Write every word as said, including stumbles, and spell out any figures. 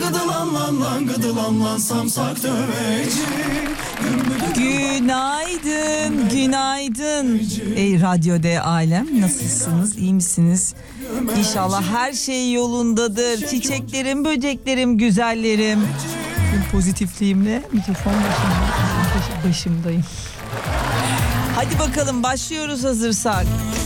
Gıdılan lan lan gıdılan lan samsak döveci. Günaydın, günaydın. Ey Radyo D alem, nasılsınız, iyi misiniz? İnşallah her şey yolundadır. Çiçeklerim, böceklerim, güzellerim. Bu pozitifliğimle mikrofon başımda, başımdayım. Hadi bakalım başlıyoruz hazırsak.